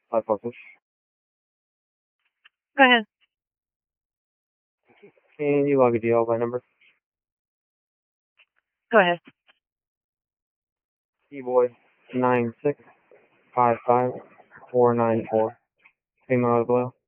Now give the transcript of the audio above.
5 Go ahead. Can you log a DL by number? Go ahead. E-boy 9655494. Female as well.